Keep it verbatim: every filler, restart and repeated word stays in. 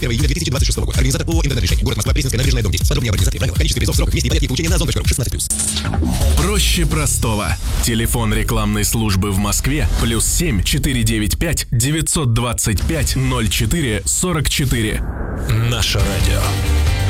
первого июля две тысячи двадцать шестого года. Организатор ООО «Интернет-решение». Город Москва, Пресненская набережная, дом десять. Подробнее об организации, правилах, количестве призов, сроках, месте и порядке получения на озон точка ру. шестнадцать плюс. Проще простого. Телефон рекламной службы в Москве плюс семь четыре девять пять девятьсот двадцать пять ноль четыре сорок четыре. Наше радио.